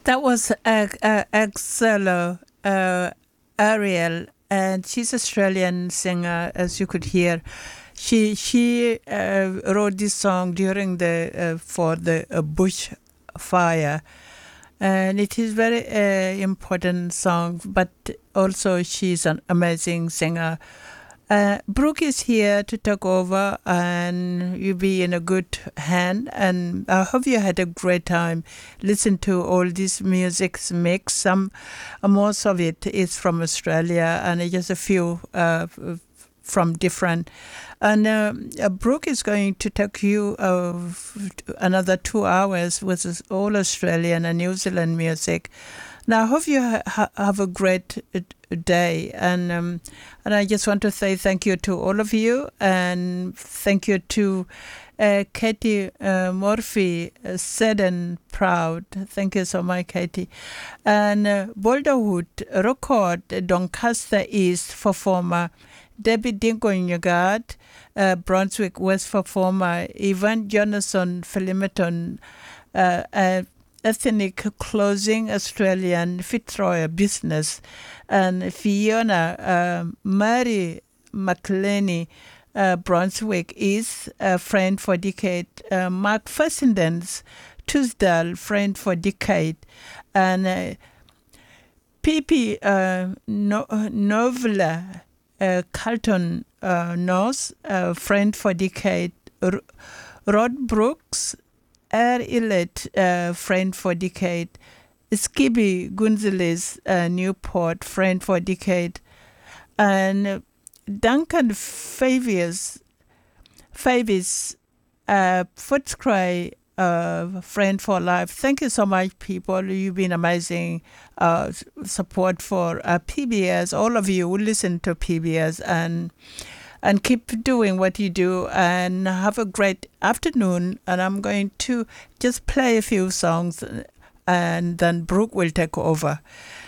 That was Axelo Ariel, and she's Australian singer, as you could hear. She wrote this song during the for the bush fire, and it is very important song. But also, she's an amazing singer. Brooke is here to take over, and you'll be in a good hand. And I hope you had a great time. Listen to all this music mix. Most of it is from Australia, and just a few from different. And Brooke is going to take you another 2 hours with all Australian and New Zealand music. Now, I hope you have a great day, and I just want to say thank you to all of you, and thank you to Katie Murphy, Said and Proud. Thank you so much, Katie. And Boulderwood Record, Doncaster East performer, Debbie Dingo-Nyagad, Brunswick West performer, Ivan Jonathan Filimeton, Ethnic Closing Australian Fitzroy Business, and Fiona Mary McLeany, Brunswick East, friend for decade, Mark Fessendens, Tuesdale, friend for decade, and Pippi Novla, Carlton North, friend for decade, Rod Brooks, Air Illet, friend for decade, Skibby Gonzalez, Newport, friend for decade, and Duncan Favius, Footscray, friend for life. Thank you so much, people. You've been amazing support for PBS. All of you who listen to PBS, and keep doing what you do, and have a great afternoon. And I'm going to just play a few songs, and then Brooke will take over.